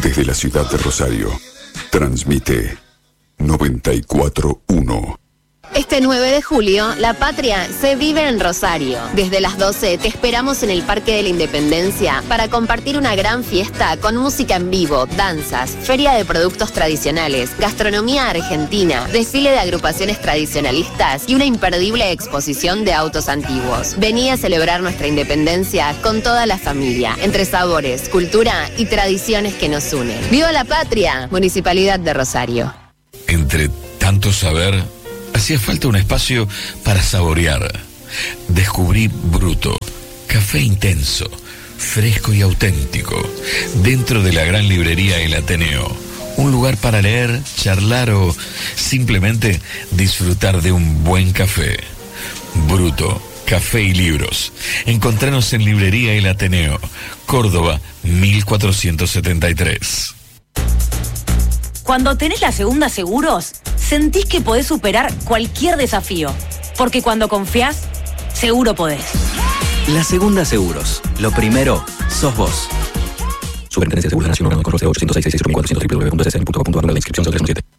Desde la ciudad de Rosario, transmite 94.1. Este 9 de julio, la patria se vive en Rosario. Desde las 12 te esperamos en el Parque de la Independencia para compartir una gran fiesta con música en vivo, danzas, feria de productos tradicionales, gastronomía argentina, desfile de agrupaciones tradicionalistas y una imperdible exposición de autos antiguos. Vení a celebrar nuestra independencia con toda la familia, entre sabores, cultura y tradiciones que nos unen. ¡Viva la patria! Municipalidad de Rosario. Entre tanto saber, hacía falta un espacio para saborear. Descubrí Bruto, café intenso, fresco y auténtico, dentro de la gran librería El Ateneo. Un lugar para leer, charlar o simplemente disfrutar de un buen café. Bruto, café y libros. Encontranos en Librería El Ateneo, Córdoba, 1473. Cuando tenés la Segunda Seguros, sentís que podés superar cualquier desafío. Porque cuando confiás, seguro podés. La Segunda Seguros. Lo primero, sos vos. Superintendencia de Seguros de la Nación, 806 664 www.ssn.gov.ar. La inscripción 0317.